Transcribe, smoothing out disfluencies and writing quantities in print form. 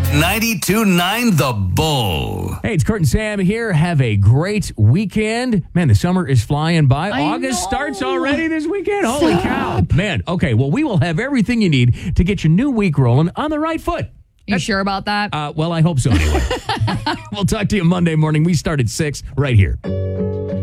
92.9 The Bull. Hey, it's Kurt and Sam here. Have a great weekend. Man, the summer is flying by. I August know. starts already this weekend. Holy cow. Man, okay, well, we will have everything you need to get your new week rolling on the right foot. You sure about that? Well, I hope so anyway. We'll talk to you Monday morning. We start at 6 right here.